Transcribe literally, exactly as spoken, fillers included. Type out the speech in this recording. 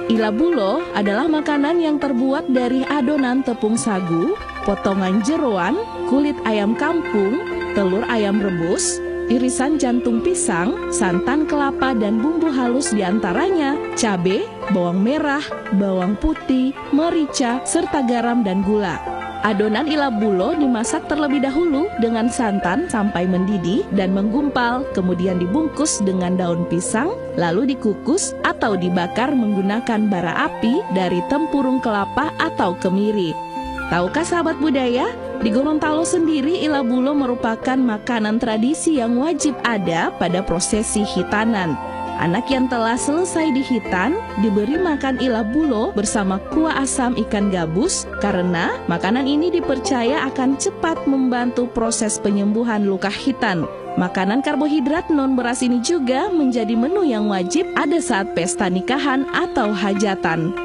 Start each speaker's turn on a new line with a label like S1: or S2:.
S1: Ilabulo adalah makanan yang terbuat dari adonan tepung sagu, potongan jeroan, kulit ayam kampung, telur ayam rebus, irisan jantung pisang, santan kelapa dan bumbu halus diantaranya cabai, bawang merah, bawang putih, merica, serta garam dan gula. Adonan ilabulo dimasak terlebih dahulu dengan santan sampai mendidih dan menggumpal, kemudian dibungkus dengan daun pisang, lalu dikukus atau dibakar menggunakan bara api dari tempurung kelapa atau kemiri. Tahukah sahabat budaya, di Gorontalo sendiri ilabulo merupakan makanan tradisi yang wajib ada pada prosesi hitanan. Anak yang telah selesai dihitan diberi makan ilabulo bersama kuah asam ikan gabus karena makanan ini dipercaya akan cepat membantu proses penyembuhan luka hitan. Makanan karbohidrat non beras ini juga menjadi menu yang wajib ada saat pesta nikahan atau hajatan.